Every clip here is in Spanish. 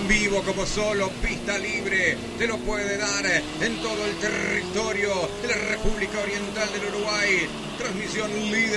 vivo como solo Pista Libre te lo puede dar en todo el territorio de la República Oriental del Uruguay. Transmisión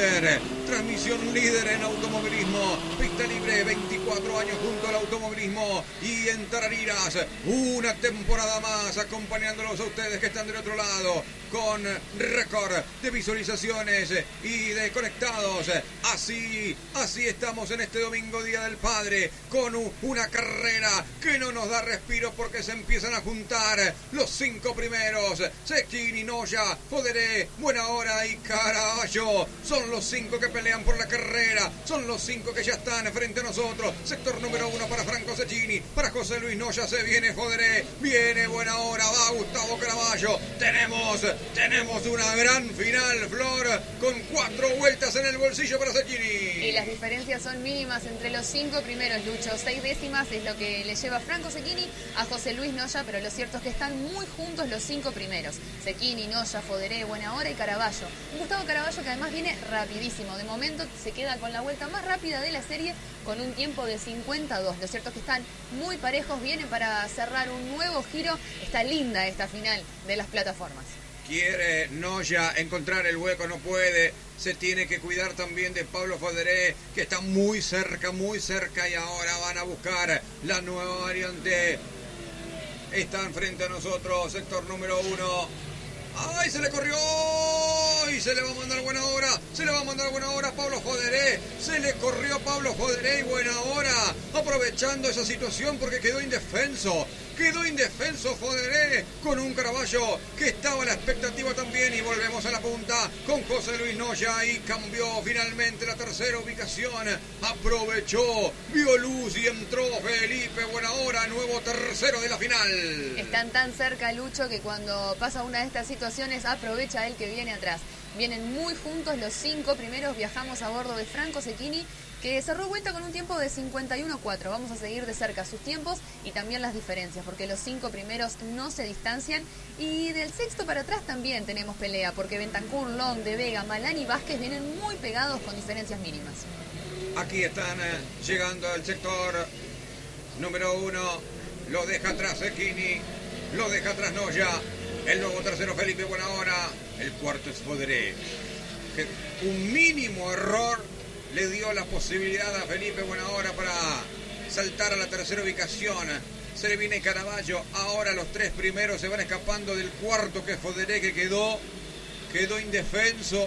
líder en automovilismo. Pista Libre, 24 años junto al automovilismo y en Tarariras, una temporada más acompañándolos a ustedes que están del otro lado con récord de visualizaciones y de conectados. Así estamos en este domingo, Día del Padre, con una carrera que no nos da respiro porque se empiezan a juntar los 5 primeros. Cecchini, Noya, Foderé, Buena Hora y Caraballo son los 5 que pelean por la carrera, son los 5 que ya están frente a nosotros. Sector número 1 para Franco Cecchini, para José Luis Noya, se viene Foderé, viene Buena Hora, va Gustavo Caraballo. Tenemos una gran final, Flor, con 4 vueltas en el bolsillo para Cecchini. Y las diferencias son mínimas entre los 5 primeros, Lucho. 6 décimas es lo que le lleva Franco Cecchini a José Luis Noya, pero lo cierto es que están muy juntos los 5 primeros. Cecchini, Noya, Foderé, Buena Hora y Caraballo. Gustavo Caraballo que además viene rapidísimo. De momento se queda con la vuelta más rápida de la serie con un tiempo de 52. Lo cierto es que están muy parejos, vienen para cerrar un nuevo giro. Está linda esta final de las plataformas. Quiere Noya encontrar el hueco, no puede. Se tiene que cuidar también de Pablo Foderé, que está muy cerca y ahora van a buscar la nueva variante. Están frente a nosotros, sector número 1. ¡Ay, se le corrió! Y se le va a mandar Buena Hora a Pablo Foderé. Se le corrió a Pablo Foderé y Buena Hora, aprovechando esa situación porque quedó indefenso Foderé con un Caraballo que estaba a la expectativa también. Y volvemos a la punta con José Luis Noya y cambió finalmente la tercera ubicación. Aprovechó, vio luz y entró Felipe Buena Hora, nuevo tercero de la final. Están tan cerca, Lucho, que cuando pasa una de estas situaciones aprovecha el que viene atrás. Vienen muy juntos los 5 primeros. Viajamos a bordo de Franco Cecchini, que cerró vuelta con un tiempo de 51.4. Vamos a seguir de cerca sus tiempos y también las diferencias, porque los 5 primeros no se distancian. Y del sexto para atrás también tenemos pelea, porque Bentancur, Long, De Vega, Malán y Vázquez vienen muy pegados con diferencias mínimas. Aquí están llegando al sector número 1. Lo deja atrás Cecchini, lo deja atrás Noya. El nuevo tercero Felipe Buena Hora. El cuarto es Foderé, que un mínimo error le dio la posibilidad a Felipe Buena Hora para saltar a la tercera ubicación. Se le viene Caraballo. Ahora los 3 primeros se van escapando del cuarto, que es Foderé, que quedó indefenso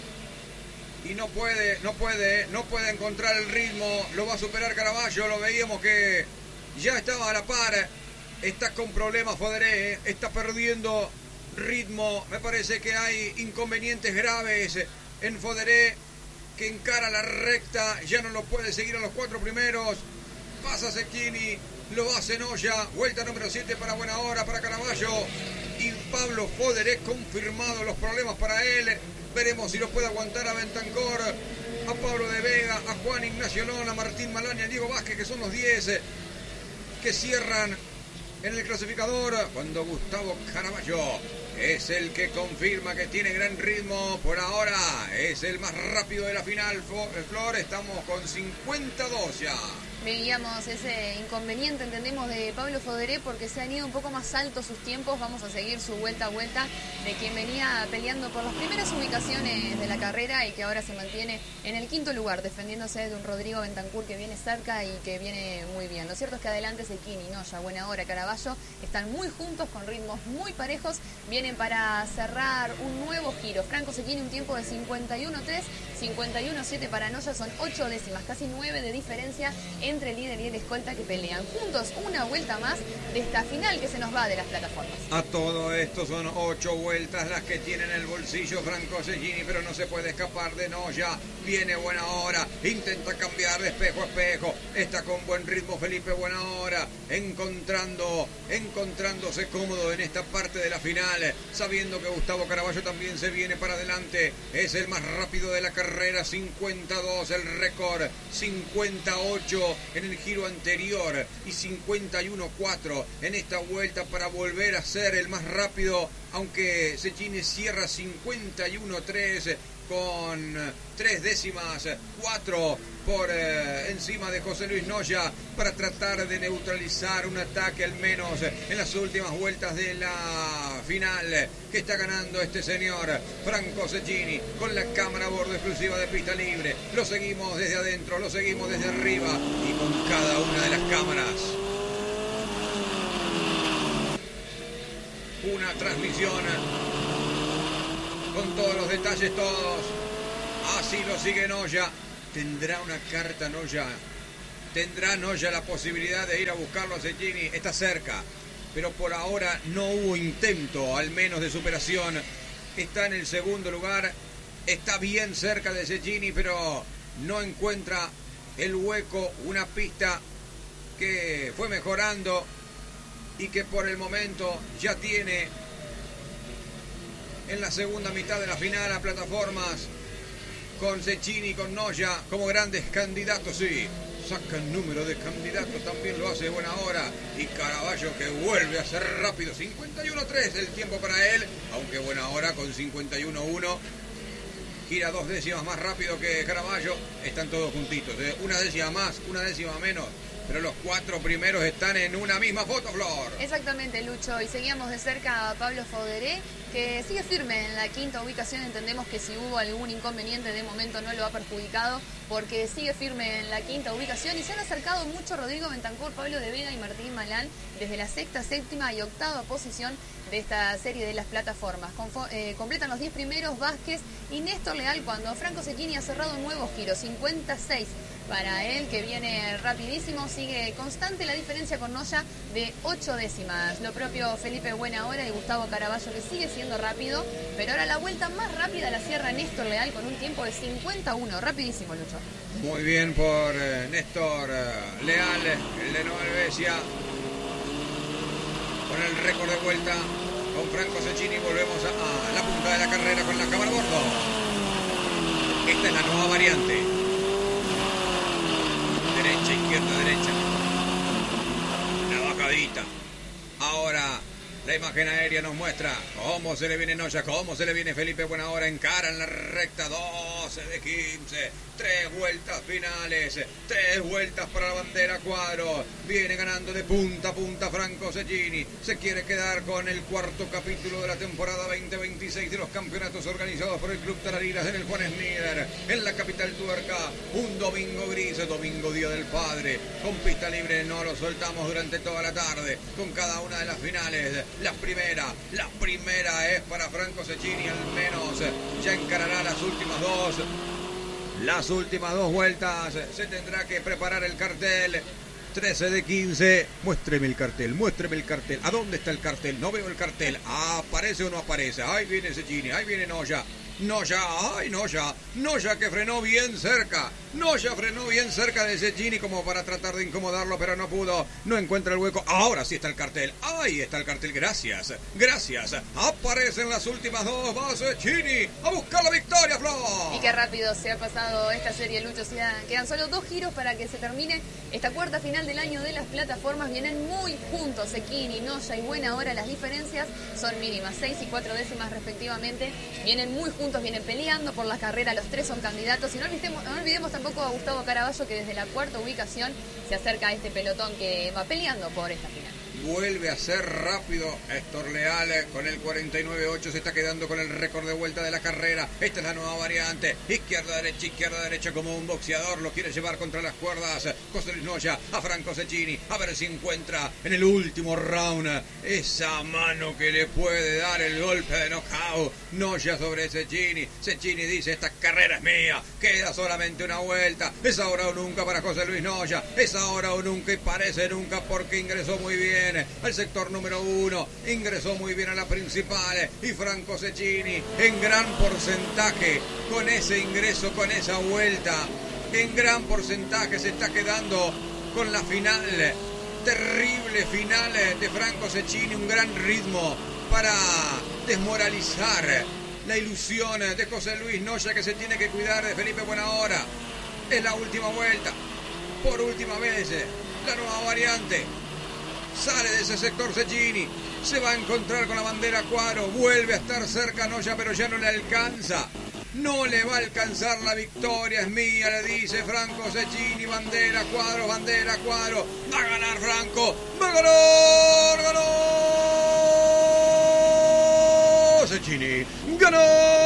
y no puede encontrar el ritmo. Lo va a superar Caraballo. Lo veíamos que ya estaba a la par. Está con problemas Foderé, está perdiendo ritmo. Me parece que hay inconvenientes graves en Foderé, que encara la recta, ya no lo puede seguir a los 4 primeros. Pasa Cecchini, lo hace Noya, vuelta número 7 para Buena Hora, para Caraballo y Pablo Foderé, confirmado los problemas para él. Veremos si lo puede aguantar a Bentancor, a Pablo De Vega, a Juan Ignacio Lona, a Martín Malán y a Diego Vázquez, que son los 10 que cierran en el clasificador, cuando Gustavo Caraballo es el que confirma que tiene gran ritmo. Por ahora es el más rápido de la final, Flor. Estamos con 52 ya. Veíamos ese inconveniente, entendemos, de Pablo Foderé, porque se han ido un poco más altos sus tiempos. Vamos a seguir su vuelta a vuelta de quien venía peleando por las primeras ubicaciones de la carrera y que ahora se mantiene en el 5º lugar, defendiéndose de un Rodrigo Bentancur que viene cerca y que viene muy bien. Lo cierto es que adelante Cecchini, Noya, Buena Hora, Caraballo están muy juntos, con ritmos muy parejos. Vienen para cerrar un nuevo giro. Franco Cecchini un tiempo de 51.3, 51.7 para Noya, son 8 décimas, casi 9 de diferencia entre el líder y el escolta, que pelean juntos una vuelta más de esta final que se nos va de las plataformas. A todo esto son 8 vueltas las que tiene en el bolsillo Franco Cecchini, pero no se puede escapar de Noya. Viene Buena Hora, intenta cambiar de espejo a espejo, está con buen ritmo Felipe Buena Hora, encontrándose cómodo en esta parte de la final, sabiendo que Gustavo Caraballo también se viene para adelante, es el más rápido de la carrera. 52 el récord, 58 en el giro anterior y 51.4 en esta vuelta para volver a ser el más rápido, aunque Cecchini cierra 51.3 con 3 décimas, 4 por encima de José Luis Noya, para tratar de neutralizar un ataque al menos en las últimas vueltas de la final, que está ganando este señor Franco Cecchini con la cámara a bordo exclusiva de Pista Libre. Lo seguimos desde adentro, lo seguimos desde arriba y con cada una de las cámaras. Una transmisión con todos los detalles, todos. Así lo sigue Noya. ¿Tendrá una carta Noya? ¿Tendrá Noya la posibilidad de ir a buscarlo a Cecchini? Está cerca, pero por ahora no hubo intento, al menos de superación. Está en el segundo lugar, está bien cerca de Cecchini, pero no encuentra el hueco. Una pista que fue mejorando y que por el momento ya tiene en la segunda mitad de la final a plataformas con Cecchini y con Noya como grandes candidatos. Sí, sacan número de candidatos, también lo hace de buena hora. Y Caraballo, que vuelve a ser rápido, 51.3 el tiempo para él, aunque buena hora con 51.1. Gira 2 décimas más rápido que Caraballo. Están todos juntitos, una décima más, una décima menos, pero los 4 primeros están en una misma foto, Flor. Exactamente, Lucho, y seguíamos de cerca a Pablo Foderé, que sigue firme en la quinta ubicación. Entendemos que si hubo algún inconveniente de momento no lo ha perjudicado, porque sigue firme en la quinta ubicación, y se han acercado mucho Rodrigo Bentancur, Pablo de Vega y Martín Malán desde la sexta, séptima y octava posición de esta serie de las plataformas. Completan los 10 primeros Vázquez y Néstor Leal, cuando Franco Cecchini ha cerrado un nuevo giro, 56 para él, que viene rapidísimo. Sigue constante la diferencia con Noya de 8 décimas. Lo propio Felipe Buenahora y Gustavo Caraballo, que sigue siendo rápido, pero ahora la vuelta más rápida la cierra Néstor Leal con un tiempo de 51. Rapidísimo, Lucho. Muy bien por Néstor Leal, el de Nueva Helvecia, con el récord de vuelta. Con Franco Cecchini volvemos a la punta de la carrera con la cámara a bordo. Esta es la nueva variante. Derecha, izquierda, derecha. Una bajadita. Ahora la imagen aérea nos muestra cómo se le viene Noya, cómo se le viene Felipe Buenahora. Encara en la recta, 12 de 15. 3 vueltas finales, 3 vueltas para la bandera cuadro. Viene ganando de punta a punta Franco Cecchini. Se quiere quedar con el cuarto capítulo de la temporada 2026 de los campeonatos organizados por el Club Tarariras en el Juan Snider, en la capital tuerca. Un domingo gris, domingo Día del Padre. Con pista libre no lo soltamos durante toda la tarde, con cada una de las finales. La primera es para Franco Cecchini, al menos ya encarará las últimas dos. Las últimas 2 vueltas. Se tendrá que preparar el cartel. 13 de 15. Muéstreme el cartel, muéstreme el cartel. ¿A dónde está el cartel? No veo el cartel. ¿Aparece o no aparece? Ahí viene Cecchini, ahí viene Noya. Noya, ay Noya. Noya, que frenó bien cerca. Noya frenó bien cerca de Cecchini como para tratar de incomodarlo, pero no pudo. No encuentra el hueco. Ahora sí está el cartel. Ahí está el cartel. Gracias. Gracias. Aparecen las últimas 2. Va Cecchini a buscar la victoria, Flor. Y qué rápido se ha pasado esta serie, Lucho. Quedan solo 2 giros para que se termine esta cuarta final del año de las plataformas. Vienen muy juntos Cecchini, Noya y Buenahora. Las diferencias son mínimas, 6 y 4 décimas respectivamente. Vienen muy juntos, vienen peleando por la carrera. Los 3 son candidatos. Y no olvidemos tampoco a Gustavo Caraballo, que desde la cuarta ubicación se acerca a este pelotón que va peleando por esta final. Vuelve a ser rápido Néstor Leal con el 49.8. Se está quedando con el récord de vuelta de la carrera. Esta es la nueva variante. Izquierda, derecha, como un boxeador. Lo quiere llevar contra las cuerdas José Luis Noya a Franco Cecchini. A ver si encuentra en el último round esa mano que le puede dar el golpe de knockout. Noya sobre Cecchini. Cecchini dice: esta carrera es mía. Queda solamente una vuelta. Es ahora o nunca para José Luis Noya. Es ahora o nunca, y parece nunca, porque ingresó muy bien al sector número 1, ingresó muy bien a la principal, y Franco Cecchini en gran porcentaje con ese ingreso, con esa vuelta, en gran porcentaje se está quedando con la final, terrible final de Franco Cecchini. Un gran ritmo para desmoralizar la ilusión de José Luis Noya, que se tiene que cuidar de Felipe Buenahora. Es la última vuelta, por última vez, la nueva variante. Sale de ese sector Cecchini, se va a encontrar con la bandera cuadro, vuelve a estar cerca Noya, pero ya no le alcanza. No le va a alcanzar la victoria, es mía, le dice Franco Cecchini. Bandera, cuadro, bandera, cuadro. Va a ganar Franco, va a ganar, ganó Cecchini, ganó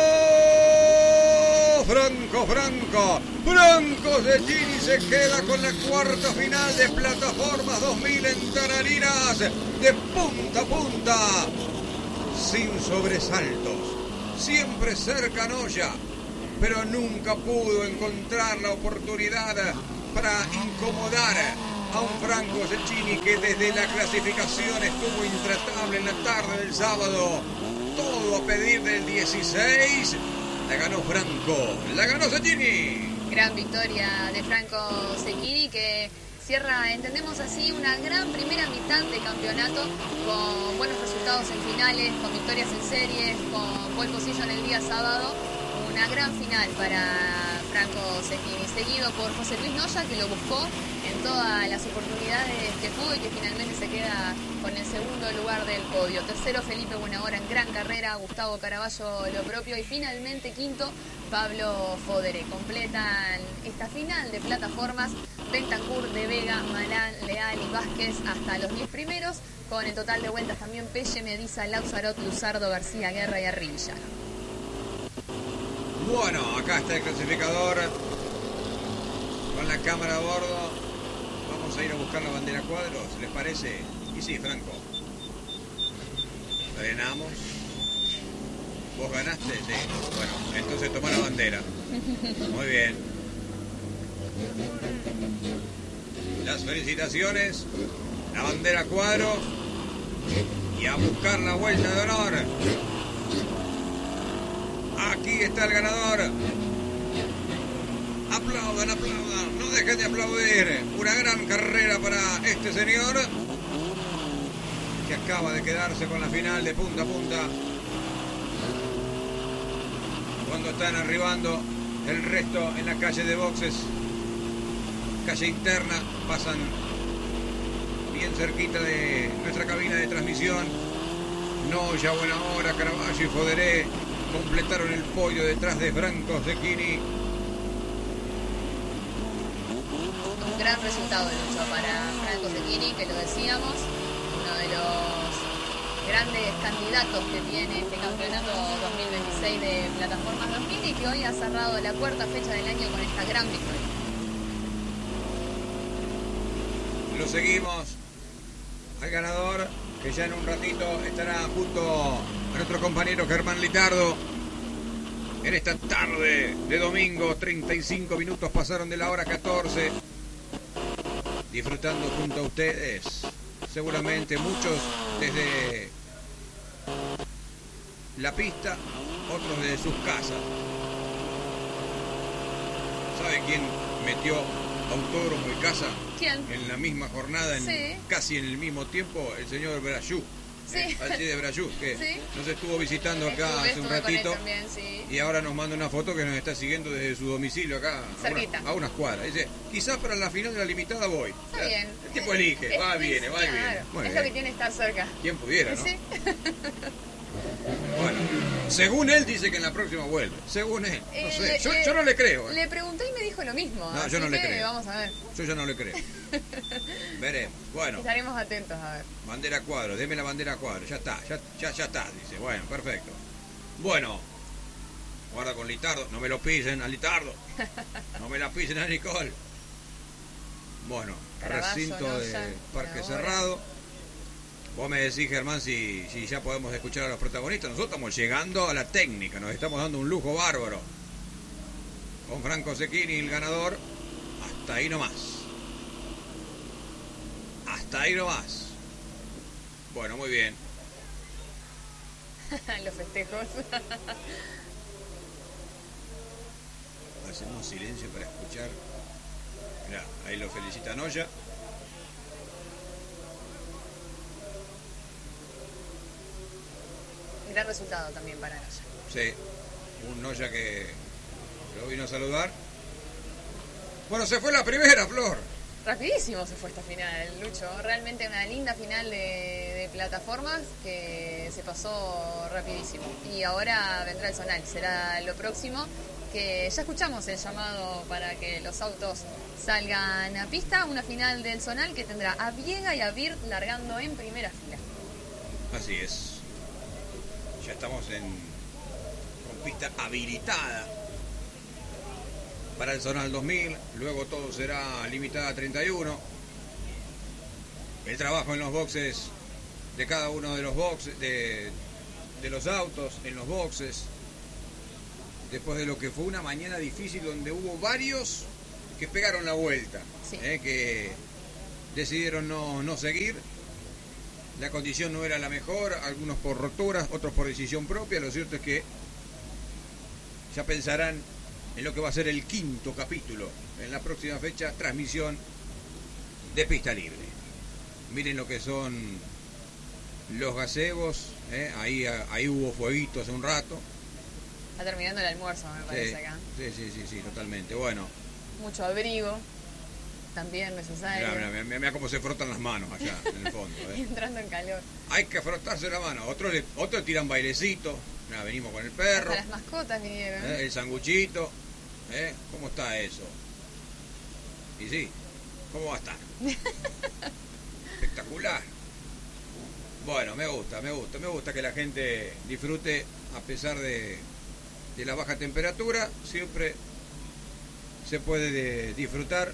Franco Cecchini se queda con la cuarta final de Plataformas 2000 en Tarariras, de punta a punta, sin sobresaltos. Siempre cerca Noya, pero nunca pudo encontrar la oportunidad para incomodar a un Franco Cecchini que desde la clasificación estuvo intratable en la tarde del sábado. Todo a pedir del 16. La ganó Franco, la ganó Cecchini. Gran victoria de Franco Cecchini que cierra, entendemos así, una gran primera mitad de campeonato con buenos resultados en finales, con victorias en series, con pole position el día sábado. Una gran final para Franco Cecchini, seguido por José Luis Noya, que lo buscó en todas las oportunidades que pudo y que finalmente se queda con el segundo lugar del podio. Tercero, Felipe Buenahora en gran carrera, Gustavo Caraballo lo propio y finalmente quinto, Pablo Foderé. Completan esta final de plataformas Bentancur, De Vega, Malán, Leal y Vázquez hasta los 10 primeros, con el total de vueltas también Pelle, Mediza, Lauzarot, Luzardo, García, Guerra y Arrilla. Bueno, acá está el clasificador con la cámara a bordo. Vamos a ir a buscar la bandera cuadros, ¿les parece? Y sí, Franco. Frenamos. ¿Vos ganaste? Sí. Bueno, entonces toma la bandera. Muy bien. Las felicitaciones. La bandera cuadro. Y a buscar la vuelta de honor. Aquí está el ganador. Aplaudan, aplaudan. No dejen de aplaudir. Una gran carrera para este señor que acaba de quedarse con la final de punta a punta. Cuando están arribando el resto en la calle de boxes, calle interna, pasan bien cerquita de nuestra cabina de transmisión. Noya, Buenahora, Caraballo y Foderé completaron el podio detrás de Franco Cecchini. Un gran resultado de lucha para Franco Cecchini, que lo decíamos, uno de los grandes candidatos que tiene este campeonato 2026 de Plataformas 2000 y que hoy ha cerrado la cuarta fecha del año con esta gran victoria. Lo seguimos al ganador, que ya en un ratito estará junto a nuestro compañero Germán Litardo. En esta tarde de domingo, 35 minutos pasaron de la hora 14. Disfrutando junto a ustedes, seguramente muchos desde la pista, otros desde sus casas. ¿Sabe quién metió autódromo y casa? ¿Quién? En la misma jornada, casi en el mismo tiempo, el señor Brayú. Sí. Alcide Brayú, que sí, nos estuvo visitando acá hace un ratito también, sí. Y ahora nos manda una foto que nos está siguiendo desde su domicilio acá a unas cuadras. Dice, quizás para la final de la limitada voy. Está bien. El tipo elige, va, viene, va y viene. Es lo que tiene estar cerca. ¿Quién pudiera, no? Sí. Bueno, según él dice que en la próxima vuelve. Según él, no sé. Yo no le creo. Le pregunté y me dijo lo mismo. No, yo no le creo. Vamos a ver. Yo ya no le creo. Veremos. Bueno. Estaremos atentos a ver. Bandera cuadro, deme la bandera cuadro. Ya está, ya está, dice. Bueno, perfecto. Bueno, guarda con Litardo. No me lo pisen a Litardo. No me la pisen a Nicole. Bueno, Caraballo, recinto de parque cerrado. Vos me decís, Germán, si ya podemos escuchar a los protagonistas. Nosotros estamos llegando a la técnica, nos estamos dando un lujo bárbaro. Con Franco Cecchini, el ganador, hasta ahí nomás. Hasta ahí nomás. Bueno, muy bien. Los festejos. Hacemos silencio para escuchar. Mirá, ahí lo felicita Noya. Gran resultado también para Noya. Sí, un Noya que lo vino a saludar. Bueno, se fue la primera, Flor. Rapidísimo se fue esta final, Lucho. Realmente una linda final de plataformas que se pasó rapidísimo. Y ahora vendrá el zonal, será lo próximo, que ya escuchamos el llamado para que los autos salgan a pista. Una final del zonal que tendrá a Viega y a Vir largando en primera fila. Así es. Ya estamos con pista habilitada para el zonal 2000, luego todo será limitada a 31. El trabajo en los boxes de cada uno de los boxes, de los autos en los boxes, después de lo que fue una mañana difícil donde hubo varios que pegaron la vuelta, sí. Que decidieron no seguir. La condición no era la mejor, algunos por roturas, otros por decisión propia. Lo cierto es que ya pensarán en lo que va a ser el 5º capítulo, en la próxima fecha, transmisión de pista libre. Miren lo que son los gazebos, ahí hubo fueguito hace un rato. Está terminando el almuerzo, me parece, acá. Sí, totalmente. Bueno. Mucho abrigo, también necesario. Mira cómo se frotan las manos allá, en el fondo. Entrando en calor. Hay que frotarse la mano. Otros tiran bailecito. Mira, venimos con el perro. Hasta las mascotas vinieron. El sanguchito. ¿Cómo está eso? Y sí, ¿cómo va a estar? Espectacular. Bueno, me gusta que la gente disfrute a pesar de la baja temperatura. Siempre se puede disfrutar.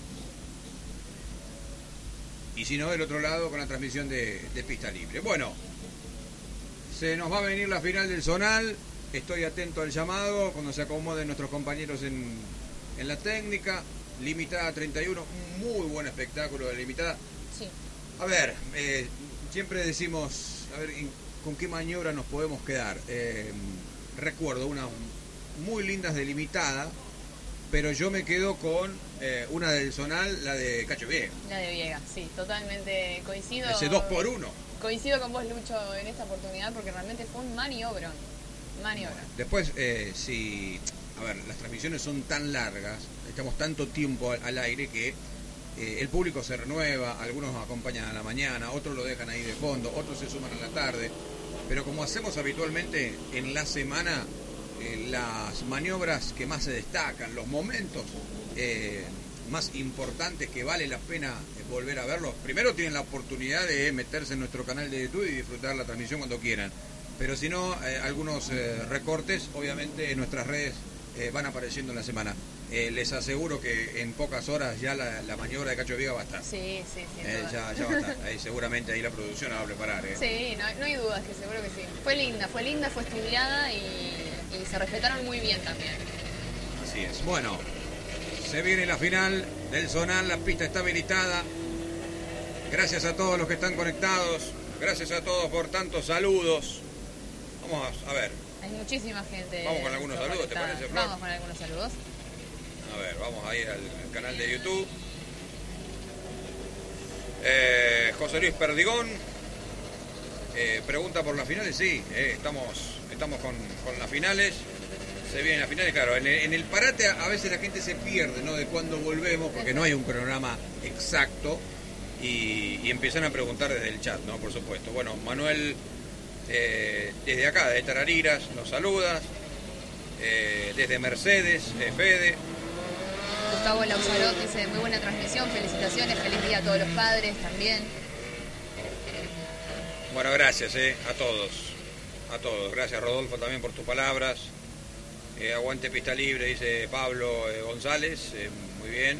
Y si no, del otro lado con la transmisión de pista libre. Bueno, se nos va a venir la final del zonal. Estoy atento al llamado cuando se acomoden nuestros compañeros en la técnica. Limitada a 31, un muy buen espectáculo de limitada. Sí. A ver, siempre decimos, a ver, ¿con qué maniobra nos podemos quedar? Recuerdo unas muy lindas de limitada, pero yo me quedo con una del zonal, la de Cacho Viega. La de Viega, sí, totalmente coincido. Ese 2x1. Coincido con vos, Lucho, en esta oportunidad porque realmente fue un maniobrón. Bueno, después, a ver, las transmisiones son tan largas, estamos tanto tiempo al aire que el público se renueva, algunos acompañan a la mañana, otros lo dejan ahí de fondo, otros se suman a la tarde, pero como hacemos habitualmente en la semana, las maniobras que más se destacan, los momentos más importantes que vale la pena volver a verlos, primero tienen la oportunidad de meterse en nuestro canal de YouTube y disfrutar la transmisión cuando quieran. Pero si no, algunos recortes, obviamente, en nuestras redes van apareciendo en la semana. Les aseguro que en pocas horas ya la maniobra de Cacho Viega va a estar. Sí. Ya va a estar. Seguramente ahí la producción la va a preparar. Sí, no hay dudas, que seguro que sí. Fue linda, fue estudiada y se respetaron muy bien también. Así es. Bueno, se viene la final del zonal, la pista está habilitada. Gracias a todos los que están conectados. Gracias a todos por tantos saludos. Vamos a ver. Hay muchísima gente. Vamos con algunos saludos, ¿te parece, Flor? Vamos con algunos saludos. A ver, vamos a ir al canal de YouTube. José Luis Perdigón pregunta por las finales. Sí, estamos con las finales. Se vienen las finales, claro. En el parate a veces la gente se pierde, ¿no? De cuándo volvemos, porque no hay un cronograma exacto. Y empiezan a preguntar desde el chat, ¿no? Por supuesto. Bueno, Manuel... desde acá, desde Tarariras, nos saludas. Desde Mercedes, Fede. Gustavo Lauzarot dice, muy buena transmisión, felicitaciones, feliz día a todos los padres también. Bueno, gracias a todos. Gracias, Rodolfo, también por tus palabras. Aguante pista libre, dice Pablo González. Muy bien.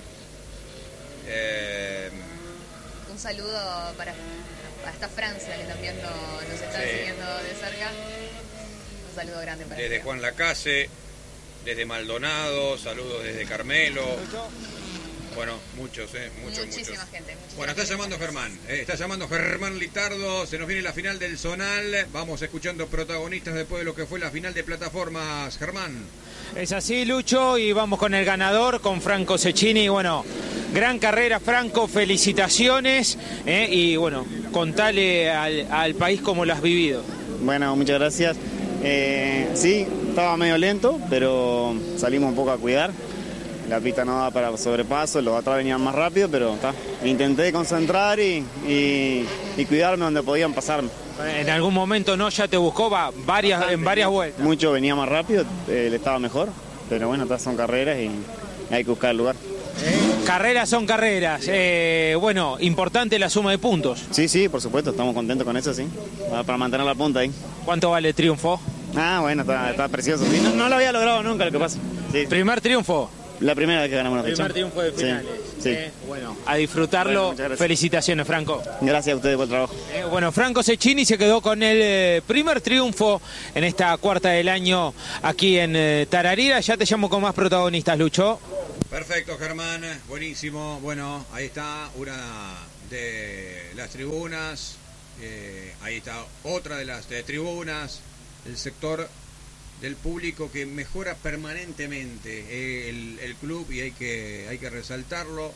Un saludo para esta Francia que también nos está siguiendo de cerca. Un saludo grande para desde Juan Lacase, desde Maldonado, saludos desde Carmelo. Bueno, muchísima gente. Bueno, está llamando Germán. Está llamando Germán Litardo. Se nos viene la final del zonal. Vamos escuchando protagonistas después de lo que fue la final de plataformas. Germán. Es así, Lucho, y vamos con el ganador, con Franco Cecchini. Bueno, gran carrera, Franco, felicitaciones. Y bueno, contale al país cómo lo has vivido. Bueno, muchas gracias. Sí, estaba medio lento, pero salimos un poco a cuidar. la pista no daba para sobrepaso, los atrás venían más rápido, pero intenté concentrar y cuidarme donde podían pasarme. En algún momento no ya te buscó en varias vueltas. Mucho venía más rápido, le estaba mejor, pero bueno, estas son carreras y hay que buscar el lugar. Carreras son carreras. Bueno, importante la suma de puntos. Sí, por supuesto, estamos contentos con eso, sí. Para mantener la punta ahí. ¿Cuánto vale el triunfo? Bueno, está precioso. Sí, no lo había logrado nunca, lo que pasa. Sí. ¿Primer triunfo? La primera vez que ganamos una fecha. Primer triunfo de finales. Sí. Bueno, a disfrutarlo. Bueno, felicitaciones, Franco. Gracias a ustedes por el trabajo. Bueno, Franco Cecchini se quedó con el primer triunfo en esta cuarta del año aquí en Tararira. Ya te llamo con más protagonistas, Lucho. Perfecto, Germán, buenísimo. Bueno, ahí está una de las tribunas, ahí está otra de las tribunas, el sector del público que mejora permanentemente el club y hay que resaltarlo.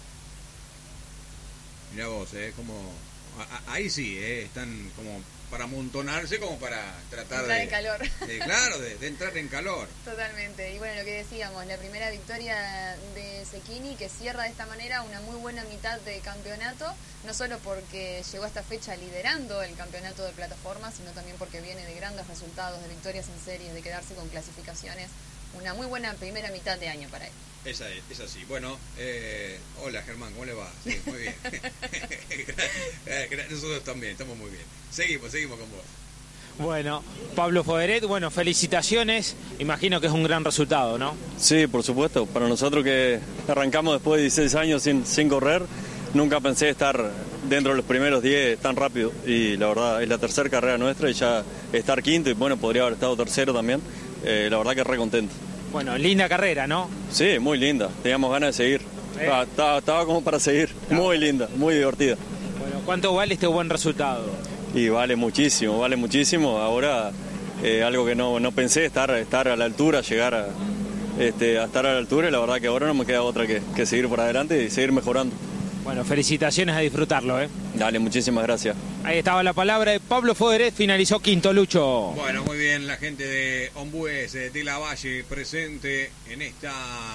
Mirá vos, como ahí sí, están como para amontonarse, como para tratar entrar en calor. De entrar en calor. Totalmente. Y bueno, lo que decíamos, la primera victoria de Cecchini, que cierra de esta manera una muy buena mitad de campeonato, no solo porque llegó a esta fecha liderando el campeonato de plataforma, sino también porque viene de grandes resultados, de victorias en series, de quedarse con clasificaciones. Una muy buena primera mitad de año para él. Es así. Bueno, hola Germán, ¿cómo le va? Sí, muy bien. Nosotros también, estamos muy bien. Seguimos con vos. Bueno, Pablo Foderet, felicitaciones. Imagino que es un gran resultado, ¿no? Sí, por supuesto. Para nosotros que arrancamos después de 16 años sin correr, nunca pensé estar dentro de los primeros 10 tan rápido. Y la verdad, es la tercera carrera nuestra y ya estar quinto, y bueno, podría haber estado tercero también. La verdad que re contento. Bueno, linda carrera, ¿no? Sí, muy linda. Teníamos ganas de seguir. Estaba como para seguir. Muy linda, muy divertida. Bueno, ¿cuánto vale este buen resultado? Y vale muchísimo. Ahora, algo que no pensé, estar a la altura, llegar a estar a la altura, y la verdad que ahora no me queda otra que seguir por adelante y seguir mejorando. Bueno, felicitaciones, a disfrutarlo, Dale, muchísimas gracias. Ahí estaba la palabra de Pablo Foderet, finalizó quinto, Lucho. Bueno, muy bien, la gente de Ombues de la Valle presente en esta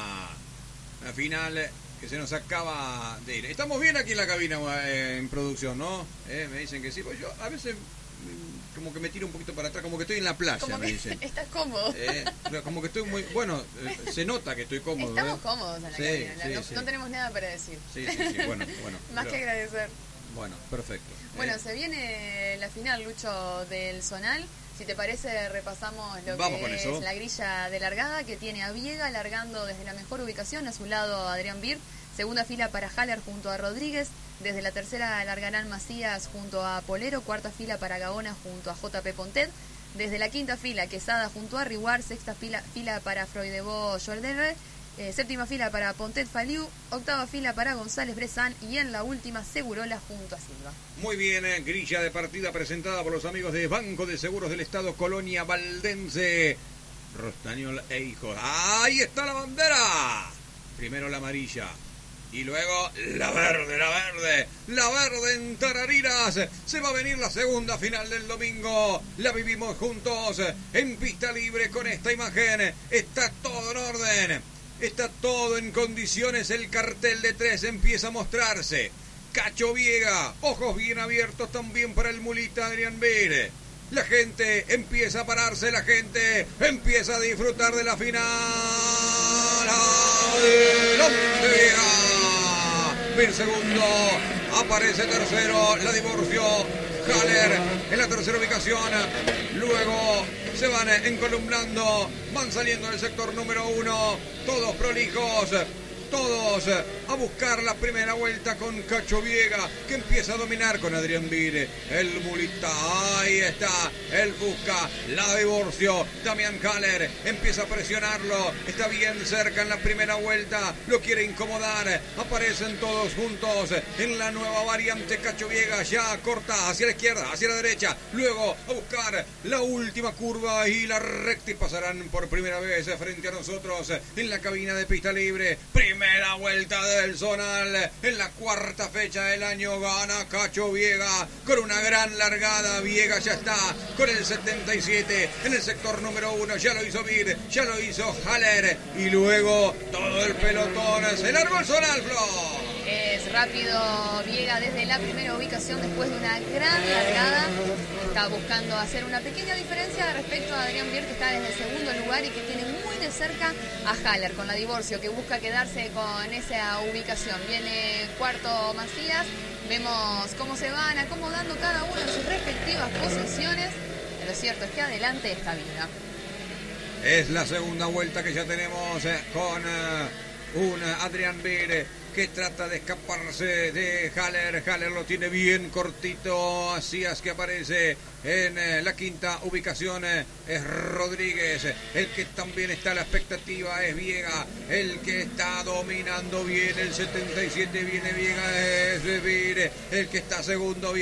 final que se nos acaba de ir. Estamos bien aquí en la cabina en producción, ¿no? Me dicen que sí, pues yo a veces como que me tiro un poquito para atrás, como que estoy en la playa, como me dicen. Estás cómodo. Como que estoy muy... Bueno, se nota que estoy cómodo. Estamos cómodos en la cabina, no tenemos nada para decir. Sí, bueno. Más que agradecer. Bueno, perfecto. Bueno, se viene la final, Lucho, del Zonal. Si te parece, repasamos lo que es la grilla de largada, que tiene a Viega largando desde la mejor ubicación, a su lado Adrián Bir. Segunda fila para Haller junto a Rodríguez. Desde la tercera largarán Macías junto a Polero. Cuarta fila para Gaona junto a JP Pontet. Desde la quinta fila, Quesada junto a Riguar. Sexta fila para Froidebó Jorderre. Séptima fila para Pontet Faliu. Octava fila para González Brezán. Y en la última, Segurola junto a Silva. Muy bien, grilla de partida presentada por los amigos de Banco de Seguros del Estado Colonia Valdense. Rostañol e Hijos. ¡Ahí está la bandera! Primero la amarilla. Y luego la verde en Tarariras. Se va a venir la segunda final del domingo. La vivimos juntos en pista libre con esta imagen. Está todo en orden. Está todo en condiciones. El cartel de 3 empieza a mostrarse. Cacho Viega, ojos bien abiertos también para el mulita Adrián Bir. La gente empieza a pararse, la gente empieza a disfrutar de la final. ¡Adelante Viega! Bir segundo, aparece tercero, la divorció Haller en la tercera ubicación. Luego se van encolumnando, van saliendo del sector número 1, todos prolijos. Todos a buscar la primera vuelta con Cacho Viega, que empieza a dominar con Adrián Bir. El mulita, ahí está, él busca, la divorció. Damián Haller empieza a presionarlo, está bien cerca en la primera vuelta, lo quiere incomodar. Aparecen todos juntos en la nueva variante. Cacho Viega ya corta hacia la izquierda, hacia la derecha, luego a buscar la última curva y la recta, y pasarán por primera vez frente a nosotros en la cabina de pista libre. Primera vuelta de del zonal. En la cuarta fecha del año gana Cacho Viega con una gran largada. Viega ya está con el 77 en el sector número 1. Ya lo hizo Vir, ya lo hizo Haller y luego todo el pelotón se largó el zonal, Flor. Es rápido Viega desde la primera ubicación después de una gran largada. Está buscando hacer una pequeña diferencia respecto a Adrián Bier, que está desde el segundo lugar y que tiene muy de cerca a Haller con la Divorcio, que busca quedarse con esa ubicación. Viene cuarto Macías. Vemos cómo se van acomodando cada uno en sus respectivas posiciones. Pero lo cierto es que adelante está Viega. Es la segunda vuelta que ya tenemos con un Adrián Bier que trata de escaparse de Haller. Haller lo tiene bien cortito. Así es que aparece en la quinta ubicación es Rodríguez. El que también está a la expectativa es Viega. El que está dominando bien el 77 viene Viega es Vir. El que está segundo